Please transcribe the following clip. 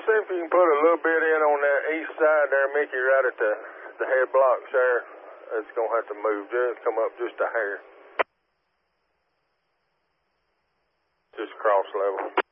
see if you can put a little bit in on that east side there, Mickey, right at the head blocks there. It's going to have to move, just come up just a hair. Just cross level.